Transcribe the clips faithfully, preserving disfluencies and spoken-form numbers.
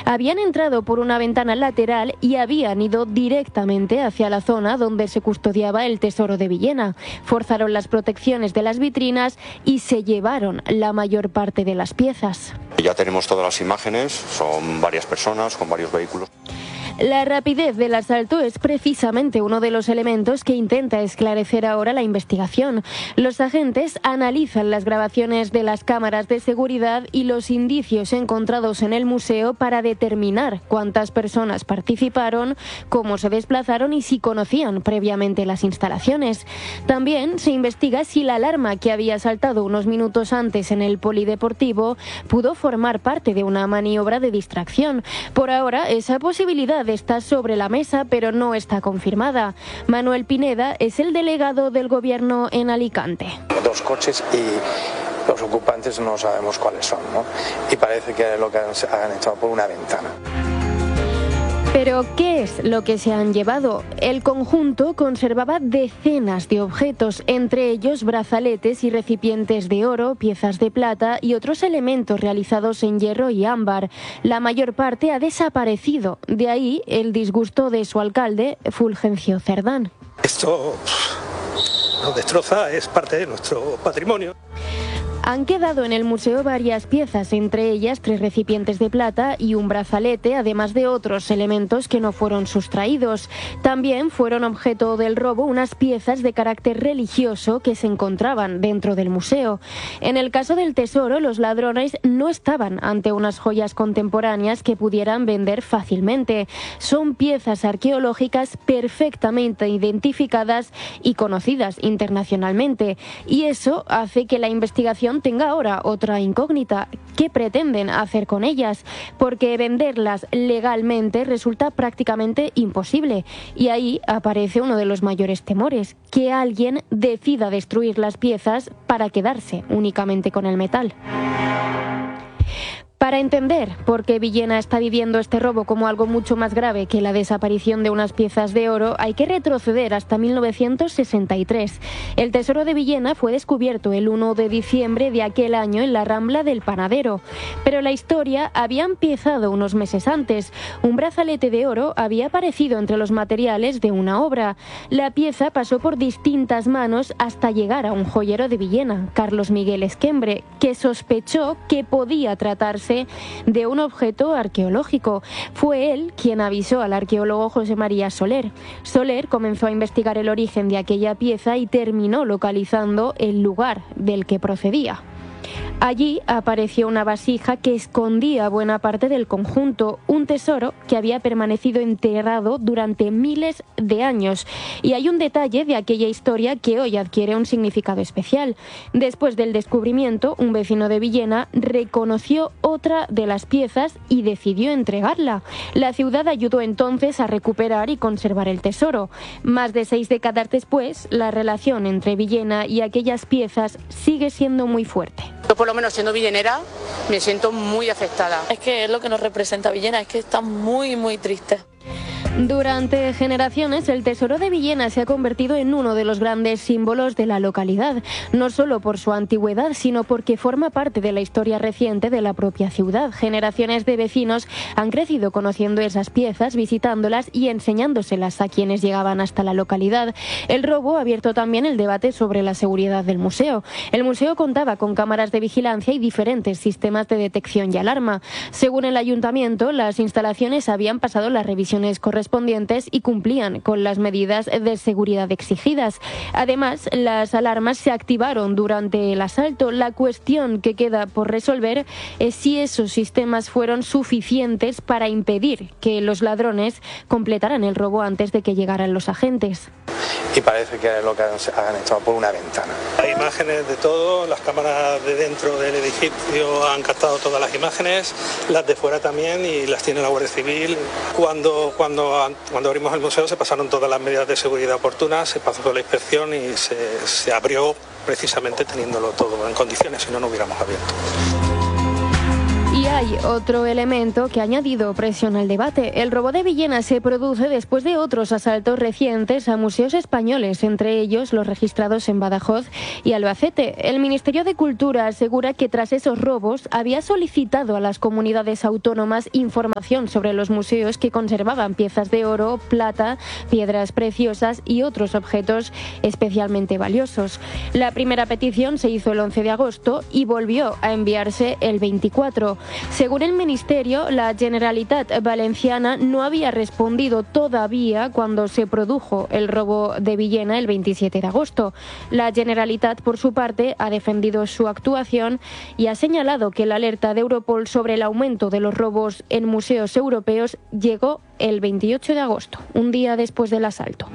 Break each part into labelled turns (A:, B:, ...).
A: Habían entrado por una ventana lateral y habían ido directamente hacia la zona donde se custodiaba el tesoro de Villena. Forzaron las protecciones de las vitrinas y se llevaron la mayor parte de las piezas.
B: Ya tenemos todas las imágenes, son varias personas con varios vehículos.
A: La rapidez del asalto es precisamente uno de los elementos que intenta esclarecer ahora la investigación. Los agentes analizan las grabaciones de las cámaras de seguridad y los indicios encontrados en el museo para determinar cuántas personas participaron, cómo se desplazaron y si conocían previamente las instalaciones. También se investiga si la alarma que había saltado unos minutos antes en el polideportivo pudo formar parte de una maniobra de distracción. Por ahora, esa posibilidad está sobre la mesa, pero no está confirmada. Manuel Pineda es el delegado del gobierno en Alicante.
C: Dos coches y los ocupantes no sabemos cuáles son, ¿no? Y parece que lo que han, han entrado por una ventana.
A: Pero, ¿qué es lo que se han llevado? El conjunto conservaba decenas de objetos, entre ellos brazaletes y recipientes de oro, piezas de plata y otros elementos realizados en hierro y ámbar. La mayor parte ha desaparecido, de ahí el disgusto de su alcalde, Fulgencio Cerdán.
D: Esto nos destroza, es parte de nuestro patrimonio.
A: Han quedado en el museo varias piezas, entre ellas tres recipientes de plata y un brazalete, además de otros elementos que no fueron sustraídos. También fueron objeto del robo unas piezas de carácter religioso que se encontraban dentro del museo. En el caso del tesoro, los ladrones no estaban ante unas joyas contemporáneas que pudieran vender fácilmente. Son piezas arqueológicas perfectamente identificadas y conocidas internacionalmente. Y eso hace que la investigación tenga ahora otra incógnita. ¿Qué pretenden hacer con ellas? Porque venderlas legalmente resulta prácticamente imposible. Y ahí aparece uno de los mayores temores, que alguien decida destruir las piezas para quedarse únicamente con el metal. Para entender por qué Villena está viviendo este robo como algo mucho más grave que la desaparición de unas piezas de oro, hay que retroceder hasta mil novecientos sesenta y tres. El tesoro de Villena fue descubierto el uno de diciembre de aquel año en la Rambla del Panadero. Pero la historia había empezado unos meses antes. Un brazalete de oro había aparecido entre los materiales de una obra. La pieza pasó por distintas manos hasta llegar a un joyero de Villena, Carlos Miguel Esquembre, que sospechó que podía tratarse de un objeto arqueológico. Fue él quien avisó al arqueólogo José María Soler. Soler comenzó a investigar el origen de aquella pieza y terminó localizando el lugar del que procedía. Allí apareció una vasija que escondía buena parte del conjunto, un tesoro que había permanecido enterrado durante miles de años. Y hay un detalle de aquella historia que hoy adquiere un significado especial. Después del descubrimiento, un vecino de Villena reconoció otra de las piezas y decidió entregarla. La ciudad ayudó entonces a recuperar y conservar el tesoro. Más de seis décadas después, la relación entre Villena y aquellas piezas sigue siendo muy fuerte.
E: Yo, por lo menos siendo villenera, me siento muy afectada.
F: Es que es lo que nos representa Villena, es que está muy, muy triste.
A: Durante generaciones, el tesoro de Villena se ha convertido en uno de los grandes símbolos de la localidad, no solo por su antigüedad, sino porque forma parte de la historia reciente de la propia ciudad. Generaciones de vecinos han crecido conociendo esas piezas, visitándolas y enseñándoselas a quienes llegaban hasta la localidad. El robo ha abierto también el debate sobre la seguridad del museo. El museo contaba con cámaras de vigilancia y diferentes sistemas de detección y alarma. Según el ayuntamiento, las instalaciones habían pasado las revisiones correspondientes y cumplían con las medidas de seguridad exigidas. Además, las alarmas se activaron durante el asalto. La cuestión que queda por resolver es si esos sistemas fueron suficientes para impedir que los ladrones completaran el robo antes de que llegaran los agentes.
C: Y parece que lo que han, han entrado por una ventana.
D: Hay imágenes de todo, las cámaras de dentro del edificio han captado todas las imágenes, las de fuera también, y las tiene la Guardia Civil. Cuando, cuando, cuando abrimos el museo se pasaron todas las medidas de seguridad oportunas, se pasó la inspección y se, se abrió precisamente teniéndolo todo en condiciones, si no, no hubiéramos abierto.
A: Y hay otro elemento que ha añadido presión al debate. El robo de Villena se produce después de otros asaltos recientes a museos españoles, entre ellos los registrados en Badajoz y Albacete. El Ministerio de Cultura asegura que tras esos robos había solicitado a las comunidades autónomas información sobre los museos que conservaban piezas de oro, plata, piedras preciosas y otros objetos especialmente valiosos. La primera petición se hizo el once de agosto y volvió a enviarse el veinticuatro. Según el Ministerio, la Generalitat Valenciana no había respondido todavía cuando se produjo el robo de Villena el veintisiete de agosto. La Generalitat, por su parte, ha defendido su actuación y ha señalado que la alerta de Europol sobre el aumento de los robos en museos europeos llegó el veintiocho de agosto, un día después del asalto.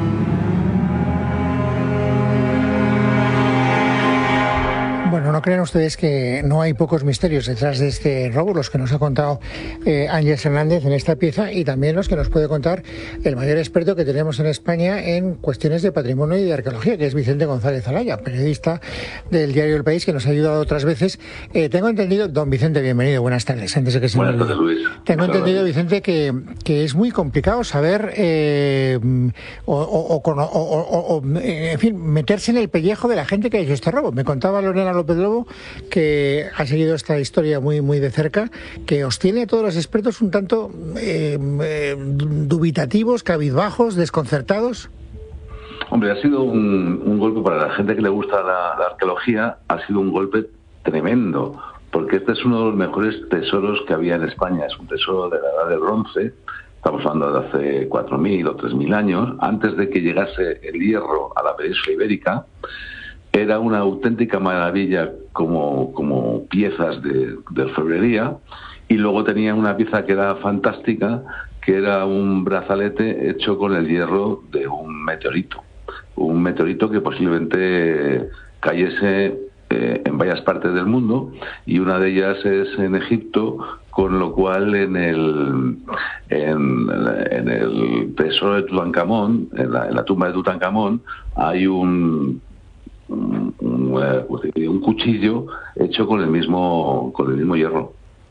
G: Bueno, no crean ustedes que no hay pocos misterios detrás de este robo, los que nos ha contado eh, Ángeles Hernández en esta pieza y también los que nos puede contar el mayor experto que tenemos en España en cuestiones de patrimonio y de arqueología, que es Vicente González Alaya, periodista del diario El País, que nos ha ayudado otras veces. Eh, tengo entendido, don Vicente, bienvenido, buenas tardes. Antes de que se
H: buenas tardes, Luis.
G: Tengo
H: Muchas
G: entendido,
H: gracias.
G: Vicente, que, que es muy complicado saber eh, o, o, o, o, o, en fin, meterse en el pellejo de la gente que ha hecho este robo. Me contaba Lorena López Lobo, que ha seguido esta historia muy muy de cerca, que os tiene a todos los expertos un tanto eh, eh, dubitativos, cabizbajos, desconcertados.
H: Hombre, ha sido un, un golpe para la gente que le gusta la, la arqueología, ha sido un golpe tremendo, porque este es uno de los mejores tesoros que había en España. Es un tesoro de la Edad del Bronce, estamos hablando de hace cuatro mil o tres mil años, antes de que llegase el hierro a la península ibérica. Era una auténtica maravilla como, como piezas de, de orfebrería, y luego tenía una pieza que era fantástica, que era un brazalete hecho con el hierro de un meteorito. Un meteorito que posiblemente cayese eh, en varias partes del mundo, y una de ellas es en Egipto, con lo cual en el, en, en el tesoro de Tutankamón, en la, en la tumba de Tutankamón, hay un... Un, un, un cuchillo hecho con el mismo con el mismo hierro.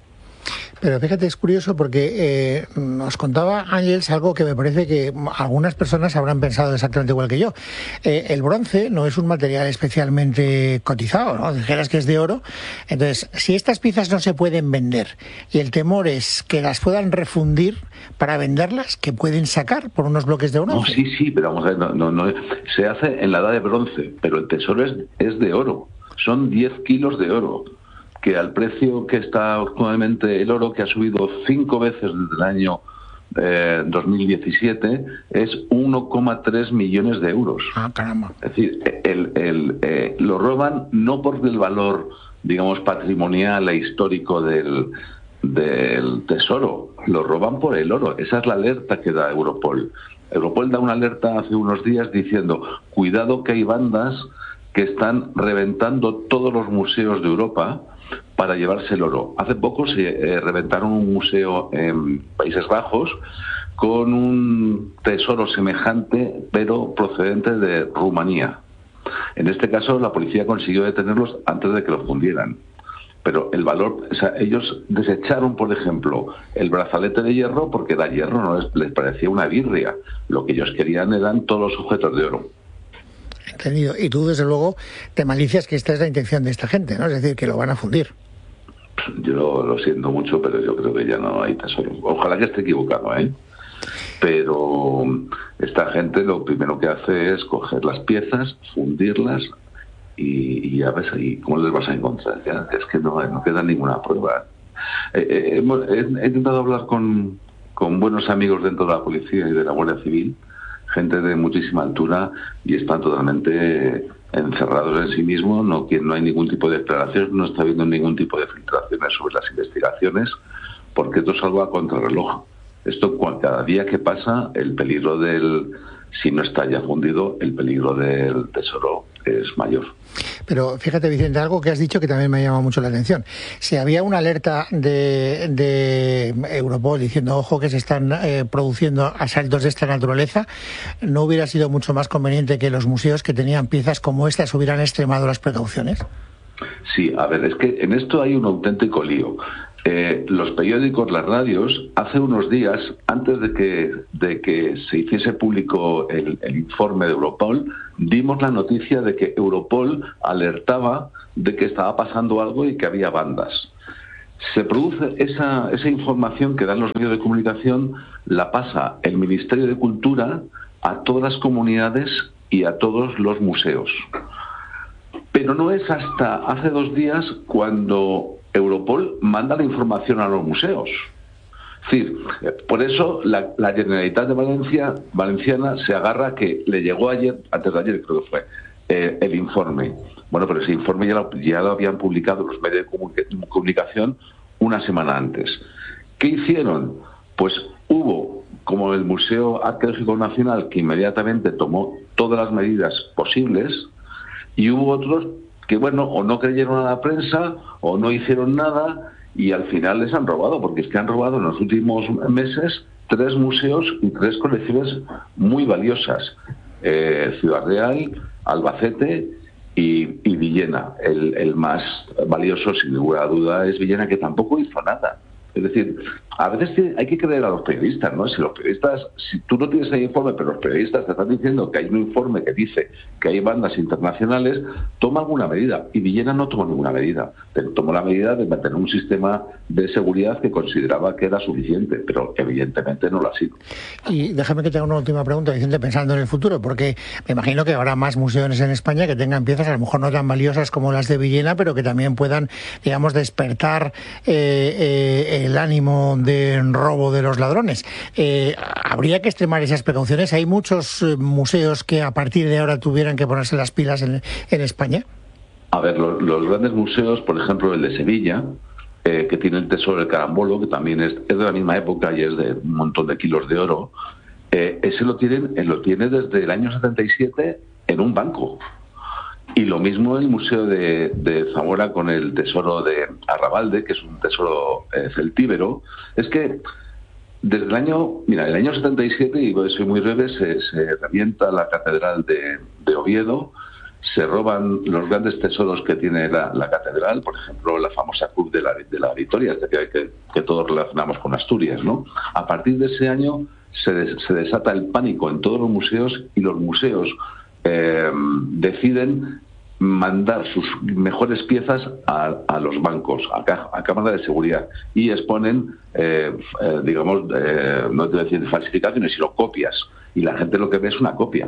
G: Pero fíjate, es curioso porque eh, nos contaba Ángeles algo que me parece que algunas personas habrán pensado exactamente igual que yo. Eh, el bronce no es un material especialmente cotizado, ¿no? Dijeras que es de oro. Entonces, si estas piezas no se pueden vender y el temor es que las puedan refundir para venderlas, ¿qué pueden sacar por unos bloques de bronce?
H: No, sí, sí, pero vamos a ver, no, no, no, se hace en la edad de bronce, pero el tesoro es, es de oro. Son diez kilos de oro, que al precio que está actualmente el oro, que ha subido cinco veces desde el año eh, dos mil diecisiete, es uno coma tres millones de euros.
G: Ah, caramba.
H: Es decir, el, el, eh, lo roban no por el valor, digamos, patrimonial e histórico del, del tesoro, lo roban por el oro. Esa es la alerta que da Europol. Europol da una alerta hace unos días diciendo, cuidado que hay bandas que están reventando todos los museos de Europa para llevarse el oro. Hace poco se eh, reventaron un museo en Países Bajos con un tesoro semejante, pero procedente de Rumanía. En este caso, la policía consiguió detenerlos antes de que lo fundieran. Pero el valor, o sea, ellos desecharon, por ejemplo, el brazalete de hierro porque era hierro, no les, les parecía una birria. Lo que ellos querían eran todos los objetos de oro.
G: Entendido. Y tú, desde luego, te malicias que esta es la intención de esta gente, ¿no? Es decir, que lo van a fundir.
H: Yo lo, lo siento mucho, pero yo creo que ya no hay tesoro. Ojalá que esté equivocado, ¿eh? Pero esta gente lo primero que hace es coger las piezas, fundirlas y, y ya ves ahí cómo les vas a encontrar. Ya es que no, no queda ninguna prueba. Eh, eh, hemos, he, he intentado hablar con, con buenos amigos dentro de la policía y de la Guardia Civil, gente de muchísima altura, y están totalmente encerrados en sí mismos, no, no hay ningún tipo de declaraciones, no está habiendo ningún tipo de filtraciones sobre las investigaciones, porque esto es algo a contrarreloj. Esto, cada día que pasa, el peligro del, si no está ya fundido, el peligro del tesoro es mayor.
G: Pero fíjate, Vicente, algo que has dicho que también me ha llamado mucho la atención. Si había una alerta de, de Europol diciendo, ojo, que se están eh, produciendo asaltos de esta naturaleza, ¿no hubiera sido mucho más conveniente que los museos que tenían piezas como estas hubieran extremado las precauciones?
H: Sí, a ver, es que en esto hay un auténtico lío. eh, los periódicos, las radios, hace unos días, antes de que, de que se hiciese público el, el informe de Europol, dimos la noticia de que Europol alertaba de que estaba pasando algo y que había bandas. Se produce esa, esa información que dan los medios de comunicación, la pasa el Ministerio de Cultura a todas las comunidades y a todos los museos. Pero no es hasta hace dos días cuando Europol manda la información a los museos. Es decir, por eso la, la Generalitat de Valencia, Valenciana se agarra a que le llegó ayer, antes de ayer creo que fue, eh, el informe. Bueno, pero ese informe ya lo, ya lo habían publicado los medios de comunicación una semana antes. ¿Qué hicieron? Pues hubo, como el Museo Arqueológico Nacional, que inmediatamente tomó todas las medidas posibles, y hubo otros que, bueno, o no creyeron a la prensa o no hicieron nada y al final les han robado, porque es que han robado en los últimos meses tres museos y tres colecciones muy valiosas. Eh, Ciudad Real, Albacete y, y Villena. El, el más valioso, sin ninguna duda, es Villena, que tampoco hizo nada. Es decir, a veces hay que creer a los periodistas, ¿no? Si los periodistas, si tú no tienes el informe, pero los periodistas te están diciendo que hay un informe que dice que hay bandas internacionales, toma alguna medida. Y Villena no tomó ninguna medida. Tomó la medida de mantener un sistema de seguridad que consideraba que era suficiente, pero evidentemente no lo ha sido.
G: Y déjame que te haga una última pregunta, Vicente, pensando en el futuro, porque me imagino que habrá más museos en España que tengan piezas a lo mejor no tan valiosas como las de Villena, pero que también puedan, digamos, despertar eh, eh, el ánimo de robo de los ladrones. Eh, ¿Habría que extremar esas precauciones? ¿Hay muchos eh, museos que a partir de ahora tuvieran que ponerse las pilas en, en España?
H: A ver, los, los grandes museos, por ejemplo el de Sevilla, eh, que tiene el Tesoro del Carambolo, que también es, es de la misma época y es de un montón de kilos de oro, eh, ese lo tienen, eh, lo tiene desde el año setenta y siete en un banco. Y lo mismo el Museo de, de Zamora con el Tesoro de Arrabalde, que es un tesoro eh, celtíbero. Es que desde el año, mira, el año setenta y siete, y soy muy breve, se, se revienta la catedral de, de Oviedo, se roban los grandes tesoros que tiene la, la catedral, por ejemplo, la famosa Cruz de la, de la Victoria, que, que, que todos relacionamos con Asturias, ¿no? A partir de ese año se, des, se desata el pánico en todos los museos y los museos Eh, deciden mandar sus mejores piezas a, a los bancos, a, a cámaras de seguridad, y exponen, eh, eh, digamos, eh, no te voy a decir falsificaciones, sino copias, y la gente lo que ve es una copia.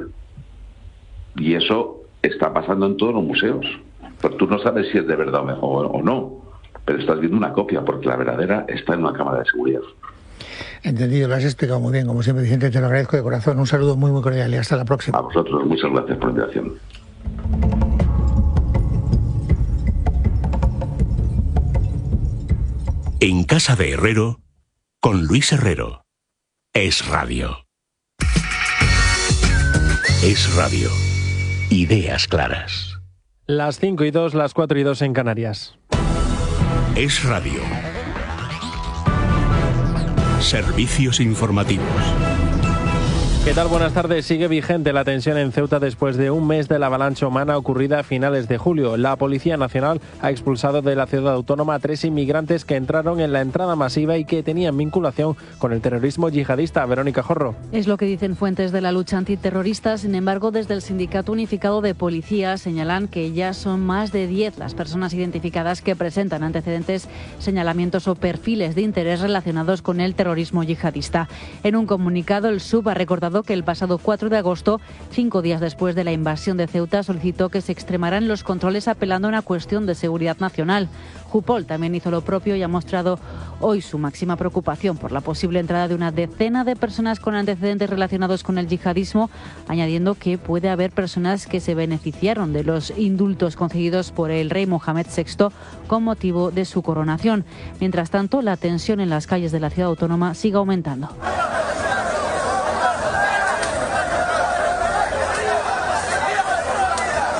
H: Y eso está pasando en todos los museos. Pero tú no sabes si es de verdad o, o no, pero estás viendo una copia, porque la verdadera está en una cámara de seguridad.
G: Entendido, lo has explicado muy bien, como siempre, Vicente, te lo agradezco de corazón. Un saludo muy, muy cordial y hasta la próxima.
H: A vosotros, muchas gracias por la invitación.
I: En Casa de Herrero, con Luis Herrero. Es Radio. Es Radio. Ideas claras.
J: Las cinco y dos, las cuatro y dos en Canarias.
I: Es Radio. Servicios informativos.
J: ¿Qué tal? Buenas tardes. Sigue vigente la tensión en Ceuta después de un mes de la avalancha humana ocurrida a finales de julio. La Policía Nacional ha expulsado de la ciudad autónoma a tres inmigrantes que entraron en la entrada masiva y que tenían vinculación con el terrorismo yihadista. Verónica Jorro.
K: Es lo que dicen fuentes de la lucha antiterrorista. Sin embargo, desde el Sindicato Unificado de Policía señalan que ya son más de diez las personas identificadas que presentan antecedentes, señalamientos o perfiles de interés relacionados con el terrorismo yihadista. En un comunicado, el S U B ha recordado que el pasado cuatro de agosto, cinco días después de la invasión de Ceuta, solicitó que se extremaran los controles apelando a una cuestión de seguridad nacional. Jupol también hizo lo propio y ha mostrado hoy su máxima preocupación por la posible entrada de una decena de personas con antecedentes relacionados con el yihadismo, añadiendo que puede haber personas que se beneficiaron de los indultos concedidos por el rey Mohamed sexto con motivo de su coronación. Mientras tanto, la tensión en las calles de la ciudad autónoma sigue aumentando.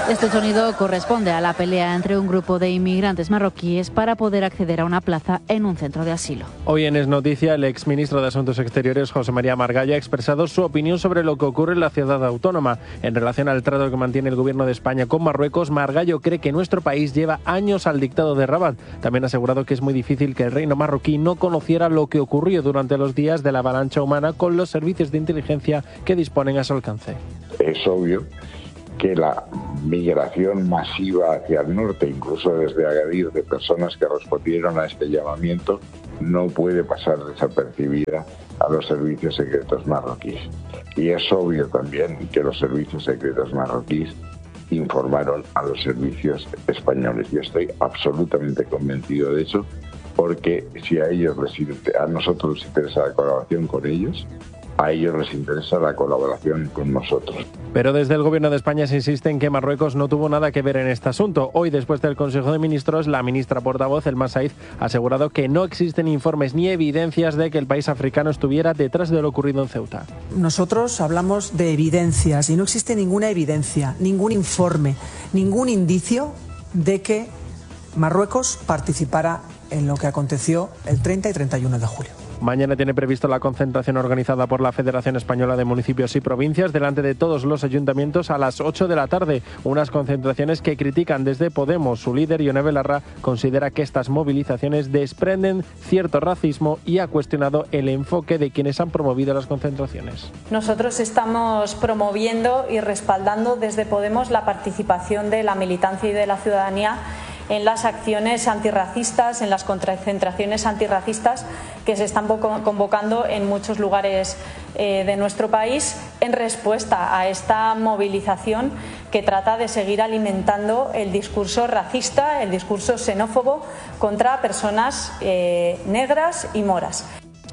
K: Este sonido corresponde a la pelea entre un grupo de inmigrantes marroquíes para poder acceder a una plaza en un centro de asilo.
J: Hoy en Es Noticia, el exministro de Asuntos Exteriores, José María Margallo, ha expresado su opinión sobre lo que ocurre en la ciudad autónoma. En relación al trato que mantiene el gobierno de España con Marruecos, Margallo cree que nuestro país lleva años al dictado de Rabat. También ha asegurado que es muy difícil que el reino marroquí no conociera lo que ocurrió durante los días de la avalancha humana con los servicios de inteligencia que disponen a su alcance.
L: Es obvio que la migración masiva hacia el norte, incluso desde Agadir, de personas que respondieron a este llamamiento, no puede pasar desapercibida a los servicios secretos marroquíes. Y es obvio también que los servicios secretos marroquíes informaron a los servicios españoles. Yo estoy absolutamente convencido de eso, porque si a ellos les, a nosotros les interesa la colaboración con ellos, a ellos les interesa la colaboración con nosotros.
J: Pero desde el Gobierno de España se insiste en que Marruecos no tuvo nada que ver en este asunto. Hoy, después del Consejo de Ministros, la ministra portavoz, Elma Said, ha asegurado que no existen informes ni evidencias de que el país africano estuviera detrás de lo ocurrido en Ceuta.
M: Nosotros hablamos de evidencias y no existe ninguna evidencia, ningún informe, ningún indicio de que Marruecos participara en lo que aconteció el treinta y treinta y uno de julio.
J: Mañana tiene previsto la concentración organizada por la Federación Española de Municipios y Provincias delante de todos los ayuntamientos a las ocho de la tarde. Unas concentraciones que critican desde Podemos. Su líder, Ione Belarra, considera que estas movilizaciones desprenden cierto racismo y ha cuestionado el enfoque de quienes han promovido las concentraciones.
N: Nosotros estamos promoviendo y respaldando desde Podemos la participación de la militancia y de la ciudadanía en las acciones antirracistas, en las concentraciones antirracistas que se están convocando en muchos lugares eh, de nuestro país en respuesta a esta movilización que trata de seguir alimentando el discurso racista, el discurso xenófobo contra personas eh, negras y moras.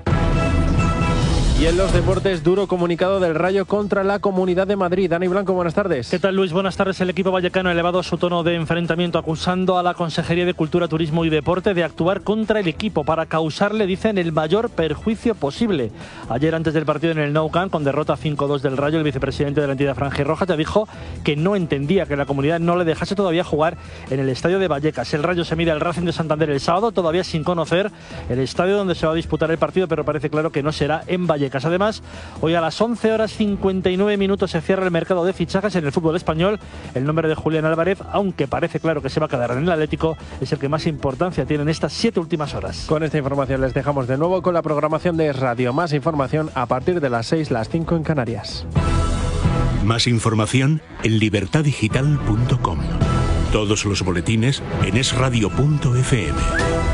J: Y en los deportes, duro comunicado del Rayo contra la Comunidad de Madrid. Dani Blanco, buenas tardes.
O: ¿Qué tal, Luis? Buenas tardes. El equipo vallecano ha elevado su tono de enfrentamiento acusando a la Consejería de Cultura, Turismo y Deporte de actuar contra el equipo para causarle, dicen, el mayor perjuicio posible. Ayer, antes del partido en el Nou Camp, con derrota cinco dos del Rayo, el vicepresidente de la entidad franjirroja ya dijo que no entendía que la comunidad no le dejase todavía jugar en el estadio de Vallecas. El Rayo se mide al Racing de Santander el sábado, todavía sin conocer el estadio donde se va a disputar el partido, pero parece claro que no será en Vallecas. Además, hoy a las once horas cincuenta y nueve minutos se cierra el mercado de fichajes en el fútbol español. El nombre de Julián Álvarez, aunque parece claro que se va a quedar en el Atlético, es el que más importancia tiene en estas siete últimas horas.
J: Con esta información les dejamos de nuevo con la programación de Es Radio. Más información a partir de las seis, las cinco en Canarias.
I: Más información en libertad digital punto com. Todos los boletines en es radio punto efe eme.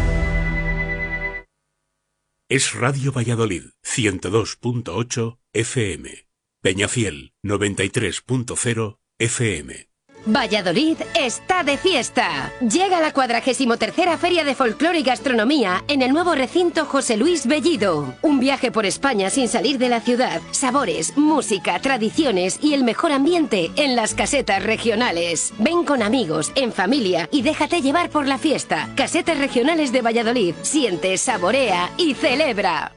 I: Es Radio Valladolid, ciento dos punto ocho efe eme. Peñafiel, noventa y tres punto cero efe eme.
P: Valladolid está de fiesta. Llega la cuadragésimo tercera Feria de Folclore y Gastronomía en el nuevo recinto José Luis Bellido. Un viaje por España sin salir de la ciudad. Sabores, música, tradiciones y el mejor ambiente en las casetas regionales. Ven con amigos, en familia y déjate llevar por la fiesta. Casetas regionales de Valladolid. Siente, saborea y celebra.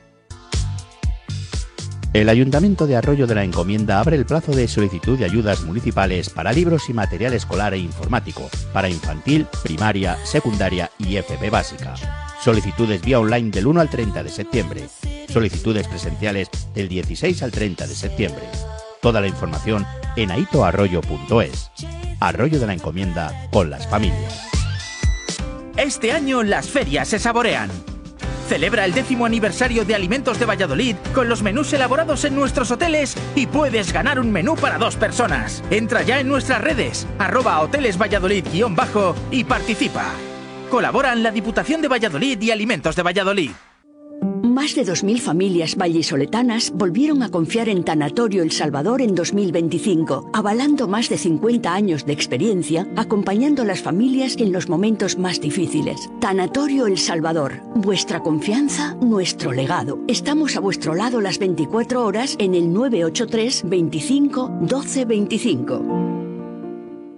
Q: El Ayuntamiento de Arroyo de la Encomienda abre el plazo de solicitud de ayudas municipales para libros y material escolar e informático, para infantil, primaria, secundaria y efe pe básica. Solicitudes vía online del uno al treinta de septiembre. Solicitudes presenciales del dieciséis al treinta de septiembre. Toda la información en aito arroyo punto es. Arroyo de la Encomienda con las familias.
R: Este año las ferias se saborean. Celebra el décimo aniversario de Alimentos de Valladolid con los menús elaborados en nuestros hoteles y puedes ganar un menú para dos personas. Entra ya en nuestras redes, arroba hoteles Valladolid guión bajo y participa. Colaboran la Diputación de Valladolid y Alimentos de Valladolid.
S: Más de dos mil familias vallisoletanas volvieron a confiar en Tanatorio El Salvador en dos mil veinticinco, avalando más de cincuenta años de experiencia, acompañando a las familias en los momentos más difíciles. Tanatorio El Salvador, vuestra confianza, nuestro legado. Estamos a vuestro lado las veinticuatro horas en el nueve ocho tres, veinticinco, doce veinticinco.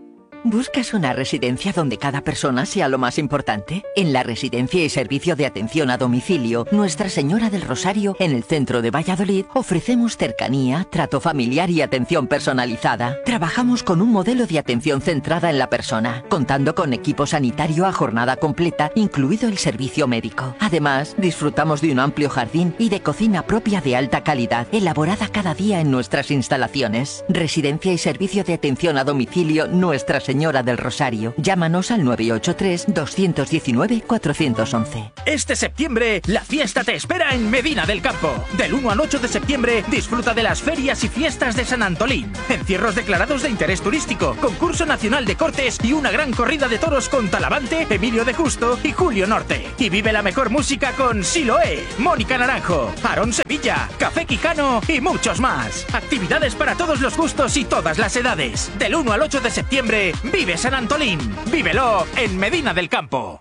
T: ¿Buscas una residencia donde cada persona sea lo más importante? En la Residencia y Servicio de Atención a Domicilio Nuestra Señora del Rosario, en el centro de Valladolid, ofrecemos cercanía, trato familiar y atención personalizada. Trabajamos con un modelo de atención centrada en la persona, contando con equipo sanitario a jornada completa, incluido el servicio médico. Además, disfrutamos de un amplio jardín y de cocina propia de alta calidad, elaborada cada día en nuestras instalaciones. Residencia y Servicio de Atención a Domicilio Nuestra Señora del Rosario. Llámanos al nueve ocho tres, dos uno nueve, cuatro uno uno.
R: Este septiembre, la fiesta te espera en Medina del Campo. Del uno al ocho de septiembre, disfruta de las ferias y fiestas de San Antolín. Encierros declarados de interés turístico, concurso nacional de cortes y una gran corrida de toros con Talavante, Emilio de Justo y Julio Norte. Y vive la mejor música con Siloé, Mónica Naranjo, Aarón Sevilla, Café Quijano y muchos más. Actividades para todos los gustos y todas las edades. Del uno al ocho de septiembre, vive San Antolín. Vívelo en Medina del Campo.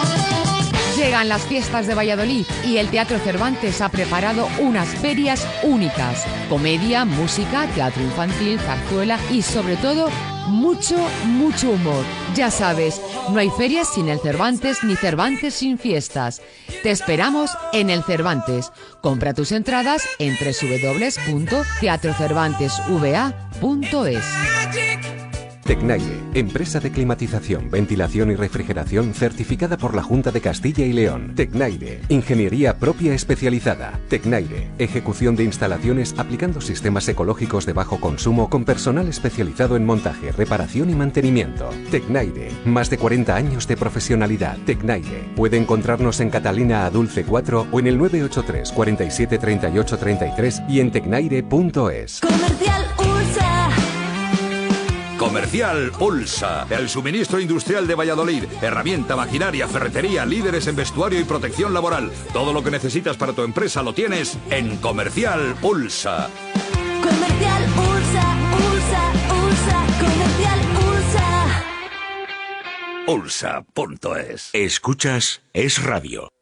U: Llegan las fiestas de Valladolid y el Teatro Cervantes ha preparado unas ferias únicas. Comedia, música, teatro infantil, zarzuela y sobre todo mucho, mucho humor. Ya sabes, no hay ferias sin el Cervantes ni Cervantes sin fiestas. Te esperamos en el Cervantes. Compra tus entradas en doble u doble u doble u punto teatro cervantes v a punto es.
V: Tecnaire, empresa de climatización, ventilación y refrigeración certificada por la Junta de Castilla y León. Tecnaire, ingeniería propia especializada. Tecnaire, ejecución de instalaciones aplicando sistemas ecológicos de bajo consumo con personal especializado en montaje, reparación y mantenimiento. Tecnaire, más de cuarenta años de profesionalidad. Tecnaire, puede encontrarnos en Catalina a Dulce cuatro o en el nueve ocho tres, cuarenta y siete, treinta y ocho, treinta y tres y en tecnaire punto es.
W: Comercial Ursa.
X: Comercial Ulsa, el suministro industrial de Valladolid. Herramienta, maquinaria, ferretería, líderes en vestuario y protección laboral. Todo lo que necesitas para tu empresa lo tienes en Comercial Ulsa.
W: Comercial Ursa, Ursa, Ursa, Comercial Ursa.
I: Ulsa punto es. Escuchas Es Radio.